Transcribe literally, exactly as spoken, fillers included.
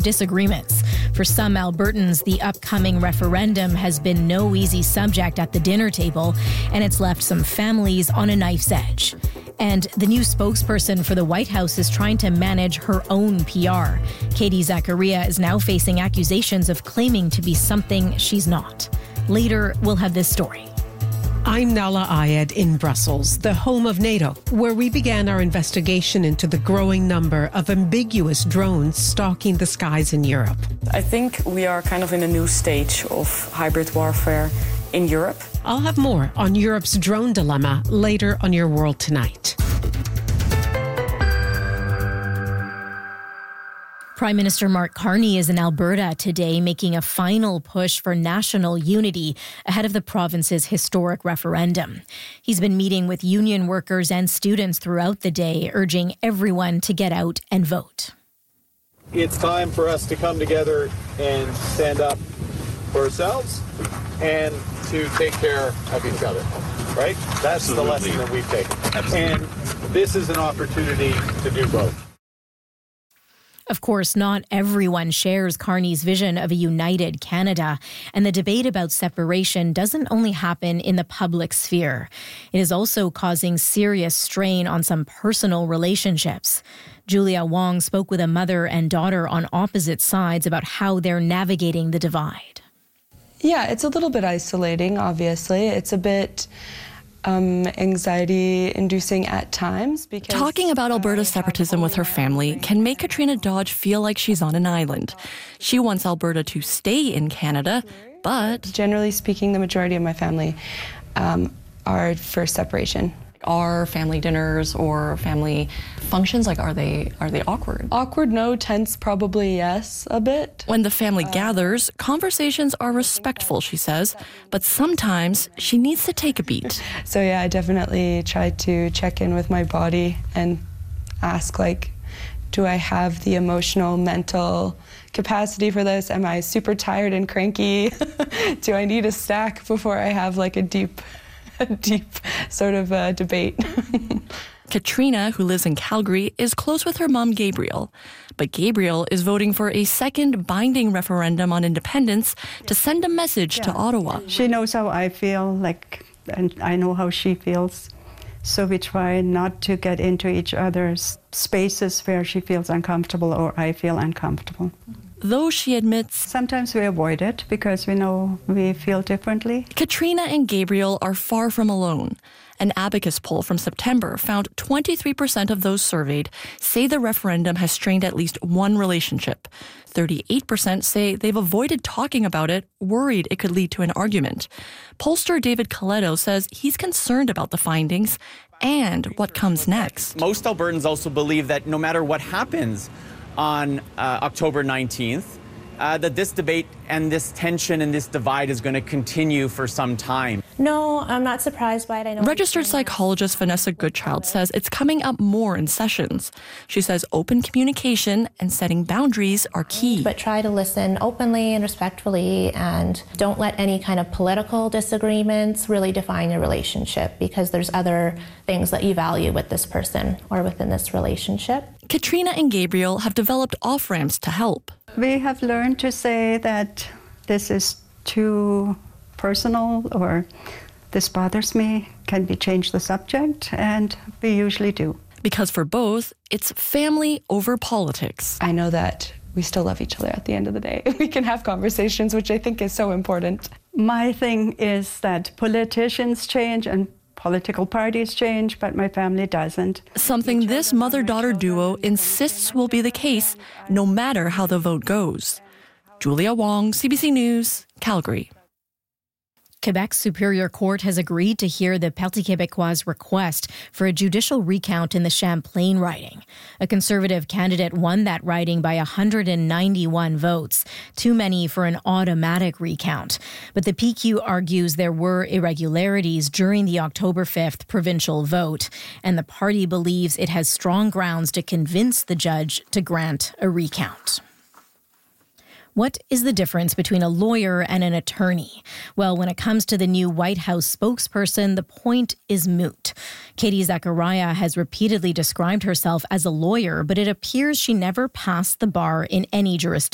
disagreements. For some Albertans, the upcoming referendum has been no easy subject at the dinner table, and it's left some families on a knife's edge. And the new spokesperson for the White House is trying to manage her own P R. Katie Zachariah is now facing accusations of claiming to be something she's not. Later, we'll have this story. I'm Nala Ayed in Brussels, the home of NATO, where we began our investigation into the growing number of ambiguous drones stalking the skies in Europe. I think we are kind of in a new stage of hybrid warfare in Europe. I'll have more on Europe's drone dilemma later on Your World Tonight. Prime Minister Mark Carney is in Alberta today, making a final push for national unity ahead of the province's historic referendum. He's been meeting with union workers and students throughout the day, urging everyone to get out and vote. It's time for us to come together and stand up for ourselves and to take care of each other, right? That's Absolutely. The lesson that we've taken. Absolutely. And this is an opportunity to do both. Of course, not everyone shares Carney's vision of a united Canada, and the debate about separation doesn't only happen in the public sphere. It is also causing serious strain on some personal relationships. Julia Wong spoke with a mother and daughter on opposite sides about how they're navigating the divide. Yeah, it's a little bit isolating, obviously. It's a bit Um, anxiety-inducing at times. Because Talking about Alberta's separatism with her family can make Katrina Dodge feel like she's on an island. She wants Alberta to stay in Canada, but generally speaking, the majority of my family um, are for separation. Are family dinners or family functions, like, are they are they awkward? Awkward, no. Tense, probably yes, a bit. When the family uh, gathers, conversations are respectful, she says, but sometimes she needs to take a beat. So yeah, I definitely try to check in with my body and ask, like, do I have the emotional, mental capacity for this? Am I super tired and cranky? Do I need a snack before I have, like, a deep... a deep sort of uh, debate. Katrina, who lives in Calgary, is close with her mom, Gabriel. But Gabriel is voting for a second binding referendum on independence to send a message yeah. to Ottawa. She knows how I feel, like, and I know how she feels. So we try not to get into each other's spaces where she feels uncomfortable or I feel uncomfortable. Though she admits sometimes we avoid it because we know we feel differently. Katrina and Gabriel are far from alone. An Abacus poll from September found twenty-three percent of those surveyed say the referendum has strained at least one relationship. thirty-eight percent say they've avoided talking about it, worried it could lead to an argument. Pollster David Coletto says he's concerned about the findings and what comes next. Most Albertans also believe that no matter what happens on uh, October nineteenth, uh, that this debate and this tension and this divide is going to continue for some time. No, I'm not surprised by it. I know Registered psychologist Vanessa Goodchild says it's coming up more in sessions. She says open communication and setting boundaries are key. But try to listen openly and respectfully, and don't let any kind of political disagreements really define your relationship, because there's other things that you value with this person or within this relationship. Katrina and Gabriel have developed off-ramps to help. We have learned to say that this is too personal or this bothers me. Can we change the subject? And we usually do. Because for both, it's family over politics. I know that we still love each other at the end of the day. We can have conversations, which I think is so important. My thing is that politicians change and political parties change, but my family doesn't. Something this mother-daughter duo insists will be the case, no matter how the vote goes. Julia Wong, C B C News, Calgary. Quebec's Superior Court has agreed to hear the Parti Québécois' request for a judicial recount in the Champlain riding. A Conservative candidate won that riding by one hundred ninety-one votes, too many for an automatic recount. But the P Q argues there were irregularities during the October fifth provincial vote, and the party believes it has strong grounds to convince the judge to grant a recount. What is the difference between a lawyer and an attorney? Well, when it comes to the new White House spokesperson, the point is moot. Katie Zachariah has repeatedly described herself as a lawyer, but it appears she never passed the bar in any jurisdiction.